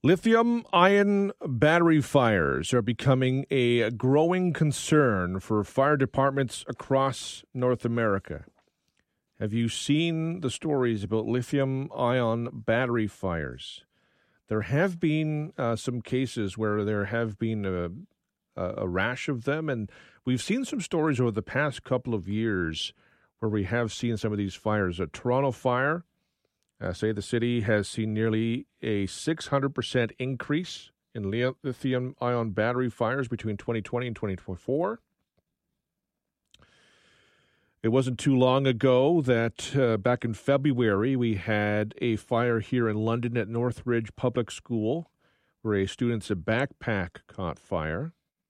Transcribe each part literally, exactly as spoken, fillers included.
Lithium-ion battery fires are becoming a growing concern for fire departments across North America. Have you seen the stories about lithium-ion battery fires? There have been uh, some cases where there have been a, a rash of them, and we've seen some stories over the past couple of years where we have seen some of these fires. A Toronto fire, Uh, say the city has seen nearly a six hundred percent increase in lithium-ion battery fires between twenty twenty and twenty twenty-four. It wasn't too long ago that uh, back in February, we had a fire here in London at Northridge Public School where a student's backpack caught fire.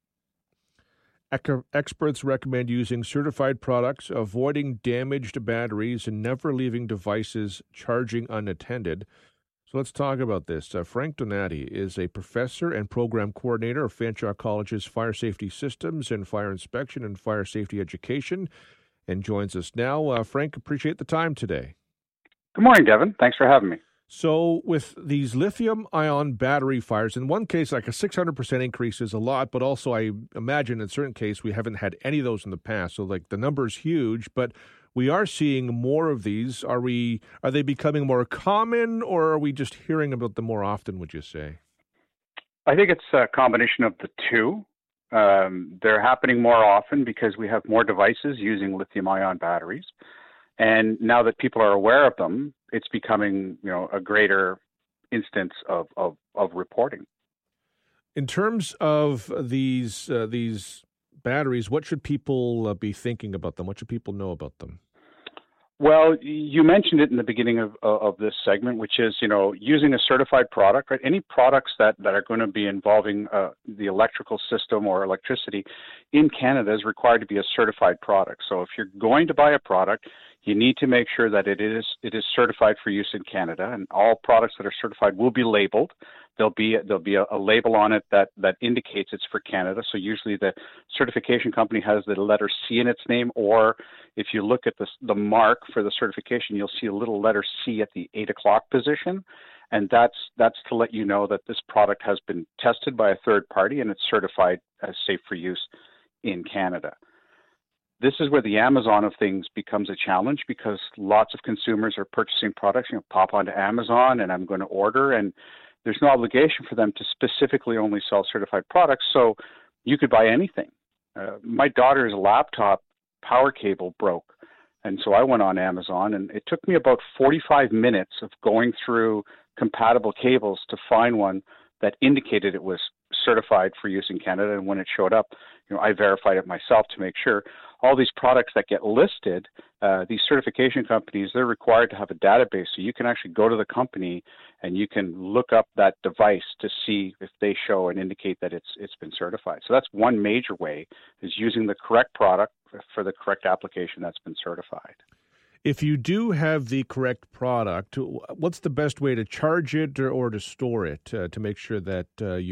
Experts recommend using certified products, avoiding damaged batteries, and never leaving devices charging unattended. So let's talk about this. Uh, Frank Donati is a professor and program coordinator of Fanshawe College's Fire Safety Systems and Fire Inspection and Fire Safety Education and joins us now. Uh, Frank, appreciate the time today. Good morning, Devin. Thanks for having me. So with these lithium-ion battery fires, in one case, like a six hundred percent increase is a lot, but also I imagine in certain cases we haven't had any of those in the past. So like the number is huge, but we are seeing more of these. Are we? Are they becoming more common, or are we just hearing about them more often, would you say? I think it's a combination of the two. Um, they're happening more often because we have more devices using lithium-ion batteries. And now that people are aware of them, it's becoming, you know, a greater instance of, of, of reporting. In terms of these uh, these batteries, what should people uh, be thinking about them? What should people know about them? Well, you mentioned it in the beginning of of this segment, which is, you know, using a certified product, right? Any products that, that are going to be involving uh, the electrical system or electricity in Canada is required to be a certified product. So if you're going to buy a product, you need to make sure that it is it is certified for use in Canada, and all products that are certified will be labeled. There'll be there'll be a, a label on it that, that indicates it's for Canada. So usually the certification company has the letter C in its name, or if you look at the the mark for the certification, you'll see a little letter C at the eight o'clock position, and that's that's to let you know that this product has been tested by a third party and it's certified as safe for use in Canada. This is where the Amazon of things becomes a challenge because lots of consumers are purchasing products, you know, pop onto Amazon and I'm going to order, and there's no obligation for them to specifically only sell certified products. So you could buy anything. Uh, my daughter's laptop power cable broke. And so I went on Amazon, and it took me about forty-five minutes of going through compatible cables to find one that indicated it was certified for use in Canada. And when it showed up, you know, I verified it myself to make sure. All these products that get listed, uh, these certification companies, they're required to have a database. So you can actually go to the company and you can look up that device to see if they show and indicate that it's it's been certified. So that's one major way, is using the correct product for the correct application that's been certified. If you do have the correct product, what's the best way to charge it or, or to store it uh, to make sure that uh, you